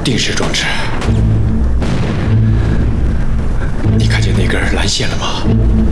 定时装置。你看见那根蓝线了吗？